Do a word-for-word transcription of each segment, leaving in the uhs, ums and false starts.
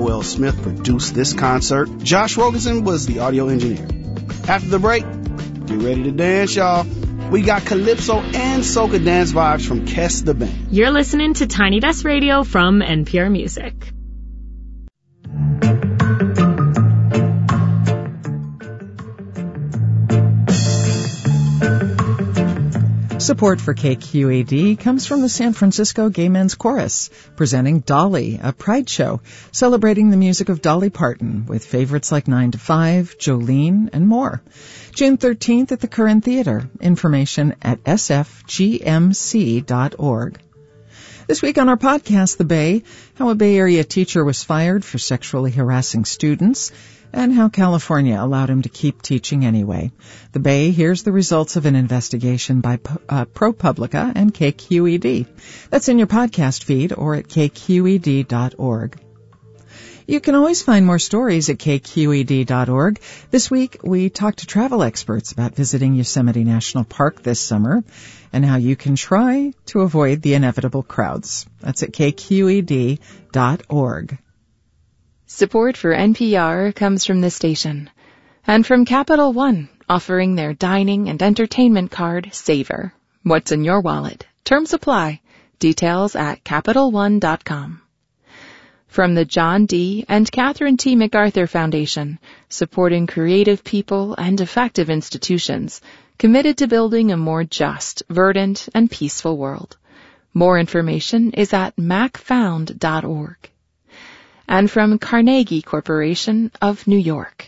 Will Smith produced this concert. Josh Rogerson was the audio engineer. After the break, get ready to dance, y'all. We got calypso and soca dance vibes from Kes the Band. You're listening to Tiny Desk Radio from N P R Music. Support for K Q E D comes from the San Francisco Gay Men's Chorus, presenting Dolly, a pride show celebrating the music of Dolly Parton with favorites like nine to five, Jolene, and more. June thirteenth at the Curran Theater. Information at s f g m c dot org. This week on our podcast, The Bay, how a Bay Area teacher was fired for sexually harassing students, and how California allowed him to keep teaching anyway. The Bay hears the results of an investigation by uh, ProPublica and K Q E D. That's in your podcast feed or at k q e d dot org. You can always find more stories at k q e d dot org. This week, we talked to travel experts about visiting Yosemite National Park this summer and how you can try to avoid the inevitable crowds. That's at k q e d dot org. Support for N P R comes from this station and from Capital One, offering their dining and entertainment card, Savor. What's in your wallet? Terms apply. Details at capital one dot com. From the John D. and Catherine T. MacArthur Foundation, supporting creative people and effective institutions committed to building a more just, verdant, and peaceful world. More information is at mac found dot org. And from Carnegie Corporation of New York.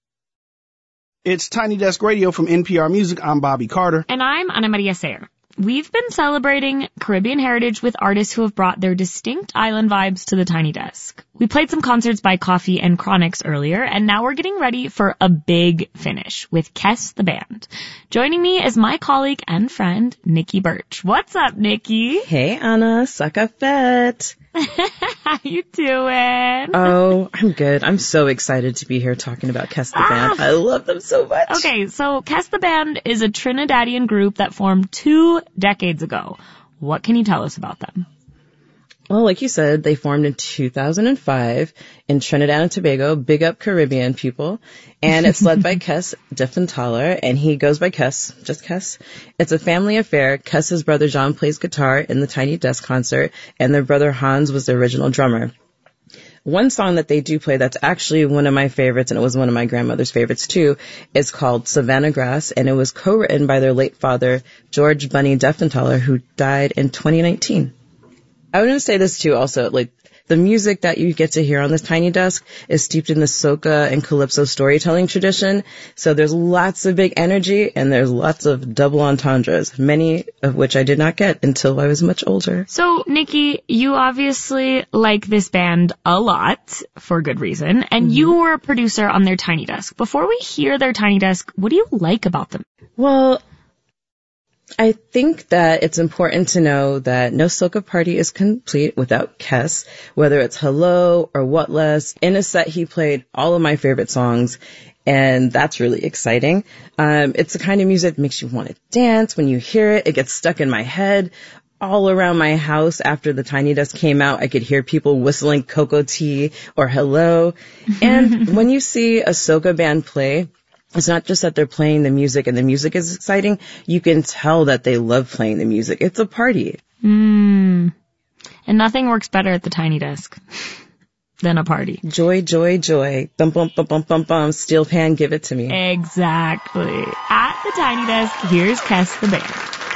It's Tiny Desk Radio from N P R Music. I'm Bobby Carter. And I'm Ana Maria Sayer. We've been celebrating Caribbean heritage with artists who have brought their distinct island vibes to the Tiny Desk. We played some concerts by Coffee and Chronix earlier, and now we're getting ready for a big finish with Kes the Band. Joining me is my colleague and friend, Nikki Birch. What's up, Nikki? Hey, Anna. Sakafet. How you doing? Oh, I'm good. I'm so excited to be here talking about Kes the Band. Ah. I love them so much. Okay, so Kes the Band is a Trinidadian group that formed two decades ago. What can you tell us about them? Well, like you said, they formed in two thousand five in Trinidad and Tobago. Big up Caribbean people. And it's led by Kes Diffenthaler, and he goes by Kes, just Kes. It's a family affair. Kes's brother John plays guitar in the Tiny Desk concert, and their brother Hans was the original drummer. One song that they do play that's actually one of my favorites, and it was one of my grandmother's favorites too, is called Savannah Grass, and it was co-written by their late father, George Bunny Diffenthaler, who died in twenty nineteen. I would say this too also, like, the music that you get to hear on this Tiny Desk is steeped in the soca and calypso storytelling tradition. So there's lots of big energy and there's lots of double entendres, many of which I did not get until I was much older. So, Nikki, you obviously like this band a lot, for good reason, and mm-hmm. you were a producer on their Tiny Desk. Before we hear their Tiny Desk, what do you like about them? Well, I think that it's important to know that no soca party is complete without Kes, whether it's Hello or What Less. In a set, he played all of my favorite songs, and that's really exciting. Um, it's the kind of music that makes you want to dance. When you hear it, it gets stuck in my head. All around my house after the Tiny Desk came out, I could hear people whistling Cocoa Tea or Hello. And when you see a soca band play, it's not just that they're playing the music and the music is exciting. You can tell that they love playing the music. It's a party. Mm. And nothing works better at the Tiny Desk than a party. Joy, joy, joy. Bum, bum, bum, bum, bum, bum. Steel pan, give it to me. Exactly. At the Tiny Desk, here's Kes the Band.